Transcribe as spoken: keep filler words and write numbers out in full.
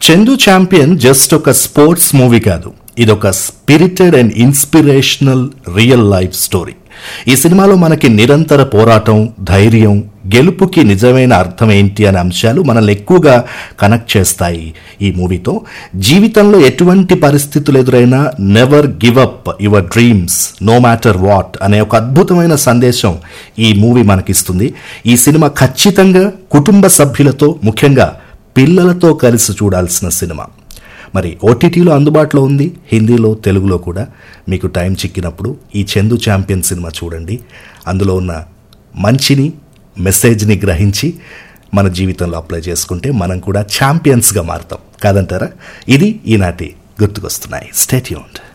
Chandu champion just ఒక sports movie కాదు, ఇదొక spirited and inspirational real life story. ఈ సినిమాలో మనకి నిరంతర పోరాటం, ధైర్యం, గెలుపుకి నిజమైన అర్థం ఏంటి అనే అంశాలు మనల్ని ఎక్కువగా కనెక్ట్ చేస్తాయి. ఈ మూవీతో జీవితంలో ఎటువంటి పరిస్థితులు ఎదురైనా never give up your dreams no matter what అనే ఒక అద్భుతమైన సందేశం ఈ మూవీ మనకిస్తుంది. ఈ సినిమా ఖచ్చితంగా కుటుంబ సభ్యులతో, ముఖ్యంగా పిల్లలతో కలిసి చూడాల్సిన సినిమా. మరి ఓటీటీలో అందుబాటులో ఉంది, హిందీలో, తెలుగులో కూడా. మీకు టైం చిక్కినప్పుడు ఈ చందు ఛాంపియన్ సినిమా చూడండి. అందులో ఉన్న మంచిని, మెసేజ్ని గ్రహించి మన జీవితంలో అప్లై చేసుకుంటే మనం కూడా ఛాంపియన్స్గా మారుతాం, కాదంటారా? ఇది ఈనాటి గుర్తుకొస్తున్నాయి. Stay tuned.